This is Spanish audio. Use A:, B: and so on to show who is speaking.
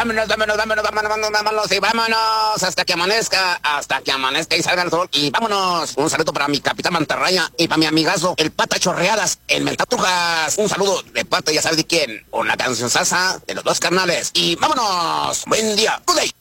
A: Vámonos, vámonos, vámonos, vámonos, vámonos, vámonos, y vámonos hasta que amanezca y salga el sol. Y vámonos. Un saludo para mi capitán Mantarraya y para mi amigazo, el Pata Chorreadas, el Mentatujas. Un saludo de parte, ya sabes de quién. Una canción sasa de los dos carnales. Y vámonos. Buen día. Good day.